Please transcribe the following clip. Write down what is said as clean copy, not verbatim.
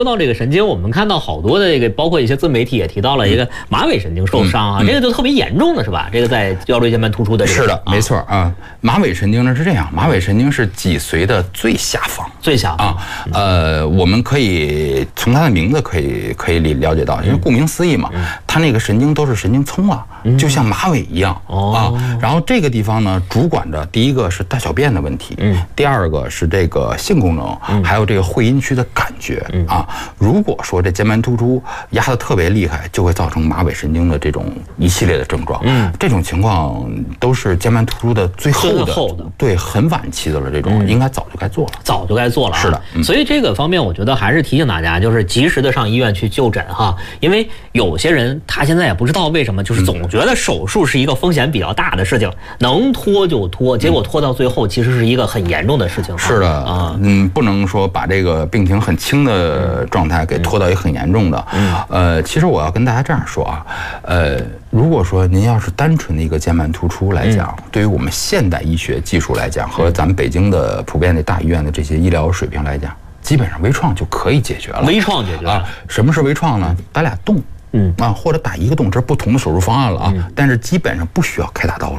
说到这个神经，我们看到好多的这个，包括一些自媒体也提到了一个马尾神经受伤啊，这个就特别严重的是吧？这个在腰椎间盘突出的这个是的，没错啊。马尾神经呢是这样，马尾神经是脊髓的最下方， 最下方啊。我们可以从它的名字可以了解到，因为顾名思义嘛，它那个神经都是神经丛啊，就像马尾一样啊。然后这个地方呢，主管着第一个是大小便的问题，第二个是这个性功能，还有这个会阴区的感觉啊。如果说这间盘突出压得特别厉害，就会造成马尾神经的这种一系列的症状。这种情况都是间盘突出的最后的，对，很晚期的了。这种应该早就该做了， 早就该做了。 是的， 所以这个方面，我觉得还是提醒大家，就是及时的上医院去就诊哈。因为有些人他现在也不知道为什么，就是总觉得手术是一个风险比较大的事情，能拖就拖，结果拖到最后其实是一个很严重的事情。 是的啊，不能说把这个病情很轻的状态给拖到一个很严重的。其实我要跟大家这样说啊，如果说您要是单纯的一个间盘突出来讲，对于我们现代医学技术来讲，和咱们北京的普遍的大医院的这些医疗水平来讲，基本上微创就可以解决了。 微创解决了。 什么是微创呢？打俩洞，或者打一个洞，这是不同的手术方案了啊。但是基本上不需要开大刀了。